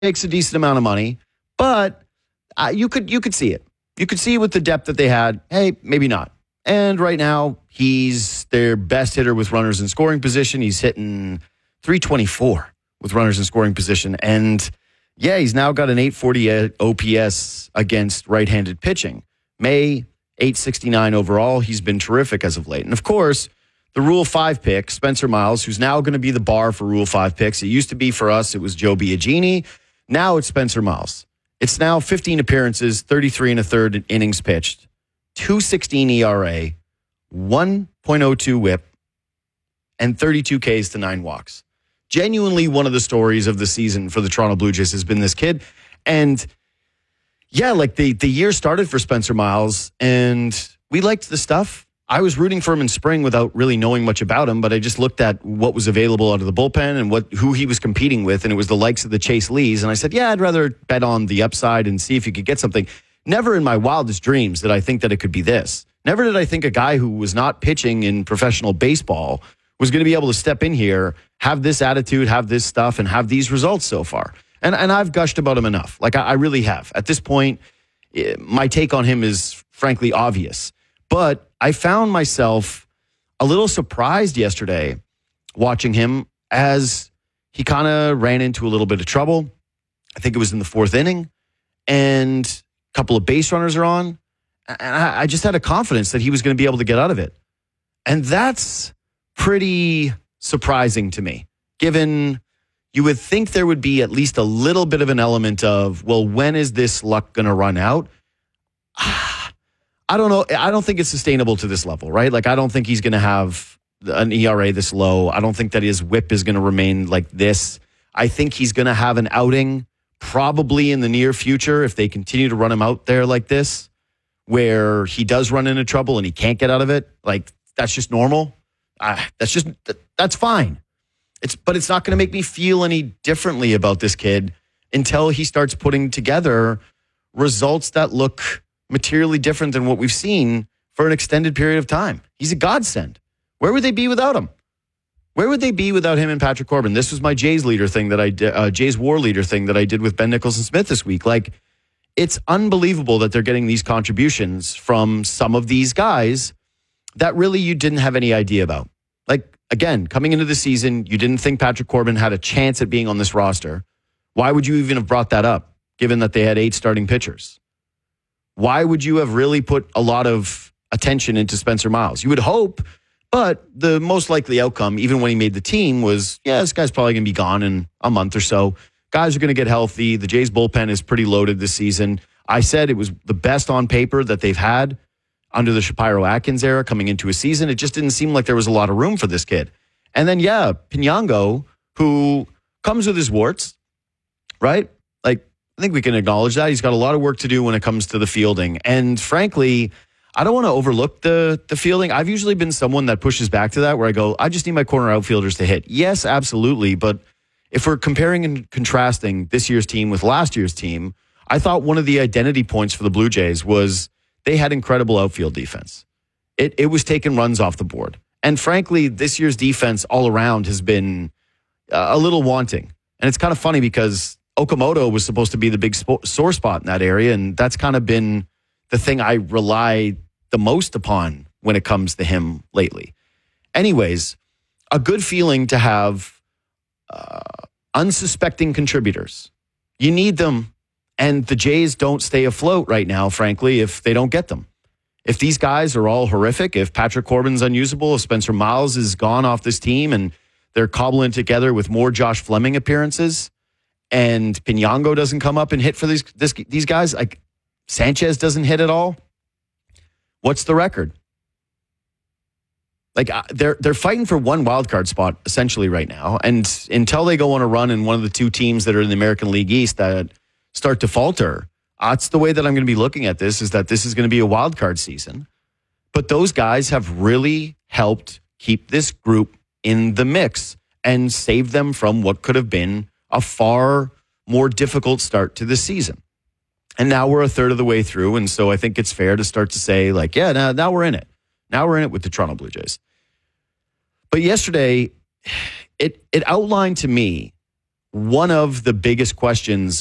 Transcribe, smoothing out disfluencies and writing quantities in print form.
makes a decent amount of money, but you could see it. You could see with the depth that they had, hey, maybe not. And right now, he's their best hitter with runners in scoring position. He's hitting 324 with runners in scoring position. And yeah, he's now got an 840 OPS against right-handed pitching. May, 869 overall. He's been terrific as of late. And of course, the Rule 5 pick, Spencer Miles, who's now going to be the bar for Rule 5 picks. It used to be for us, it was Joe Biagini. Now it's Spencer Miles. It's now 15 appearances, 33 and a third innings pitched, 2.16 ERA, 1.02 whip, and 32 Ks to 9 walks. Genuinely one of the stories of the season for the Toronto Blue Jays has been this kid. And yeah, like the year started for Spencer Miles, and we liked the stuff. I was rooting for him in spring without really knowing much about him, but I just looked at what was available out of the bullpen and who he was competing with, and it was the likes of the Chase Lees. And I said, yeah, I'd rather bet on the upside and see if you could get something. Never in my wildest dreams did I think that it could be this. Never did I think a guy who was not pitching in professional baseball was going to be able to step in here, have this attitude, have this stuff, and have these results so far. And I've gushed about him enough. Like, I really have. At this point, my take on him is frankly obvious. But I found myself a little surprised yesterday watching him as he kind of ran into a little bit of trouble. I think it was in the fourth inning, and a couple of base runners are on. And I just had a confidence that he was going to be able to get out of it. And that's pretty surprising to me, given you would think there would be at least a little bit of an element of, well, when is this luck going to run out? I don't know. I don't think it's sustainable to this level, right? Like, I don't think he's going to have an ERA this low. I don't think that his whip is going to remain like this. I think he's going to have an outing probably in the near future if they continue to run him out there like this, where he does run into trouble and he can't get out of it. Like, that's just normal. That's fine. But it's not going to make me feel any differently about this kid until he starts putting together results that look materially different than what we've seen for an extended period of time. He's a godsend. Where would they be without him? Where would they be without him and Patrick Corbin? This was my Jays leader thing that I did, Jays War leader thing that I did with Ben Nicholson Smith this week. Like, it's unbelievable that they're getting these contributions from some of these guys that really you didn't have any idea about. Like, again, coming into the season, you didn't think Patrick Corbin had a chance at being on this roster. Why would you even have brought that up, given that they had 8 starting pitchers? Why would you have really put a lot of attention into Spencer Miles? You would hope, but the most likely outcome, even when he made the team, was, yeah, this guy's probably going to be gone in a month or so. Guys are going to get healthy. The Jays bullpen is pretty loaded this season. I said it was the best on paper that they've had under the Shapiro-Atkins era coming into a season. It just didn't seem like there was a lot of room for this kid. And then, yeah, Pinango, who comes with his warts, right? Like, I think we can acknowledge that. He's got a lot of work to do when it comes to the fielding. And frankly, I don't want to overlook the fielding. I've usually been someone that pushes back to that, where I go, I just need my corner outfielders to hit. Yes, absolutely. But if we're comparing and contrasting this year's team with last year's team, I thought one of the identity points for the Blue Jays was they had incredible outfield defense. It was taking runs off the board. And frankly, this year's defense all around has been a little wanting. And it's kind of funny because Okamoto was supposed to be the big sore spot in that area, and that's kind of been the thing I rely the most upon when it comes to him lately. Anyways, a good feeling to have unsuspecting contributors. You need them, and the Jays don't stay afloat right now, frankly, if they don't get them. If these guys are all horrific, if Patrick Corbin's unusable, if Spencer Miles is gone off this team and they're cobbling together with more Josh Fleming appearances, and Pinango doesn't come up and hit for these guys, like Sanchez doesn't hit at all, what's the record? Like, they're fighting for one wild card spot essentially right now, and until they go on a run in one of the 2 teams that are in the American League East that start to falter, that's the way that I'm going to be looking at this, is that this is going to be a wild card season. But those guys have really helped keep this group in the mix and save them from what could have been a far more difficult start to the season. And now we're a third of the way through, and so I think it's fair to start to say, like, yeah, now we're in it. Now we're in it with the Toronto Blue Jays. But yesterday, it outlined to me one of the biggest questions